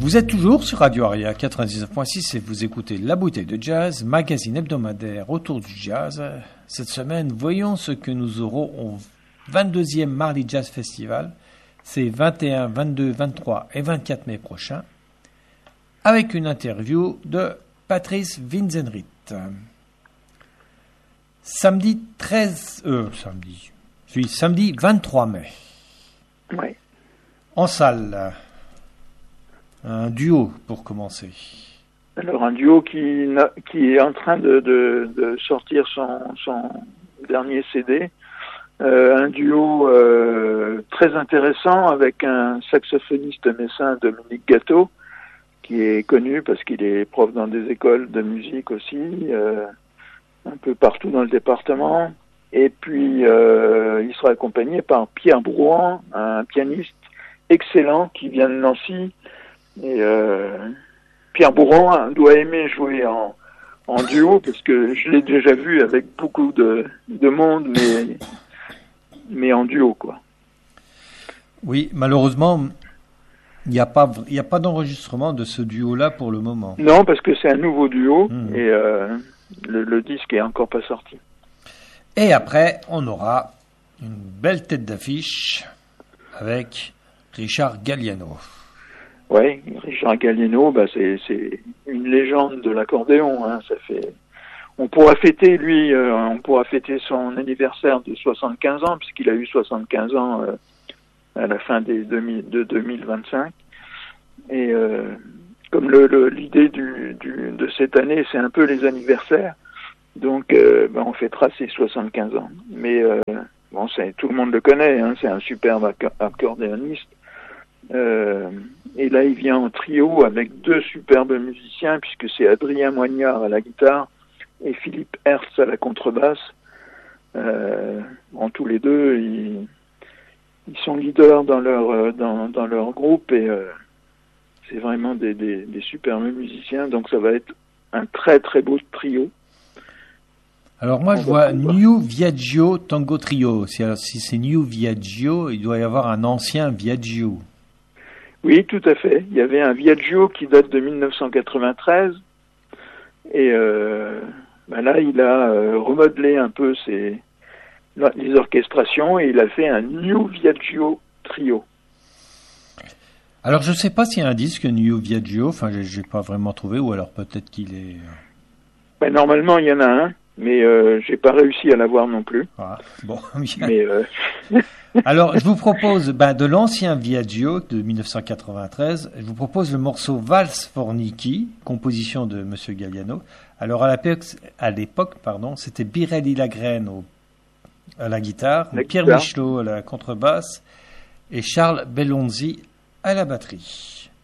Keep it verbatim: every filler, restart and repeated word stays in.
Vous êtes toujours sur Radio Aria quatre-vingt-dix-neuf point six et vous écoutez La Bouteille de Jazz, magazine hebdomadaire autour du jazz. Cette semaine, voyons ce que nous aurons au vingt-deuxième Marly Jazz Festival. C'est vingt et un, vingt-deux, vingt-trois et vingt-quatre mai prochains, avec une interview de Patrice Winzenried. Samedi treize... Euh, samedi... Oui, samedi vingt-trois mai. Oui. En salle... Un duo pour commencer. Alors un duo qui, qui est en train de, de, de sortir son, son dernier C D. Euh, un duo euh, très intéressant avec un saxophoniste messin, Dominique Gâteau, qui est connu parce qu'il est prof dans des écoles de musique aussi, euh, un peu partout dans le département. Et puis euh, il sera accompagné par Pierre Brouan, un pianiste excellent qui vient de Nancy. Et euh, Pierre Brouan doit aimer jouer en, en duo parce que je l'ai déjà vu avec beaucoup de, de monde, mais, mais en duo, quoi. Oui, malheureusement, il n'y a pas, il n'y a pas d'enregistrement de ce duo-là pour le moment. Non, parce que c'est un nouveau duo mmh. et euh, le, le disque est encore pas sorti. Et après, on aura une belle tête d'affiche avec Richard Galliano. Oui, Richard Galliano, bah c'est c'est une légende de l'accordéon. Hein, ça fait, on pourra fêter lui, euh, on pourra fêter son anniversaire de soixante-quinze ans puisqu'il a eu soixante-quinze ans euh, à la fin des deux mille, de deux mille vingt-cinq. Et euh, comme le, le l'idée du, du de cette année, c'est un peu les anniversaires, donc euh, bah, on fêtera ses soixante-quinze ans. Mais euh, bon, c'est tout le monde le connaît. Hein, c'est un superbe accordéoniste. Euh, et là, il vient en trio avec deux superbes musiciens, puisque c'est Adrien Moignard à la guitare et Philippe Hertz à la contrebasse. Euh, en tous les deux, ils, ils sont leaders dans leur dans, dans leur groupe et euh, c'est vraiment des, des, des superbes musiciens. Donc, ça va être un très très beau trio. Alors moi, On je vois New Viaggio Tango Trio. Si, alors, si c'est New Viaggio, il doit y avoir un ancien Viaggio. Oui, tout à fait. Il y avait un Viaggio qui date de mille neuf cent quatre-vingt-treize et euh, ben là, il a euh, remodelé un peu ses, les orchestrations et il a fait un New Viaggio Trio. Alors, je ne sais pas s'il y a un disque New Viaggio, enfin, je n'ai pas vraiment trouvé, ou alors peut-être qu'il est... Ben, normalement, il y en a un, mais euh, j'ai pas réussi à l'avoir non plus. Ah, bon, mais... Euh... Alors, je vous propose ben, de l'ancien Viaggio de mille neuf cent quatre-vingt-treize. Je vous propose le morceau Valse Forniki, composition de Monsieur Galliano. Alors, à l'époque, à l'époque pardon, c'était Birelli Lagrène au, à la guitare, la Pierre guitare. Michelot à la contrebasse et Charles Bellonzi à la batterie.